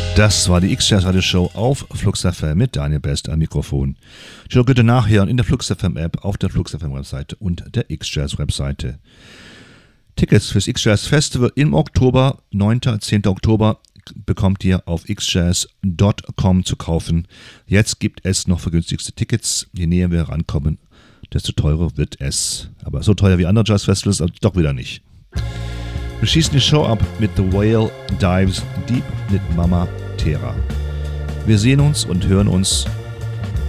Das war die X-Jazz Radio Show auf Flux FM mit Daniel Best am Mikrofon. Schau bitte nachhören in der Flux FM App, auf der Flux FM Webseite und der X-Jazz Webseite. Tickets fürs X-Jazz Festival im Oktober, 9. 10. Oktober, bekommt ihr auf xjazz.com zu kaufen. Jetzt gibt es noch vergünstigste Tickets. Je näher wir rankommen, desto teurer wird es. Aber so teuer wie andere Jazz-Festivals doch wieder nicht. Wir schließen die Show ab mit The Whale Dives Deep mit Mama Terra. Wir sehen uns und hören uns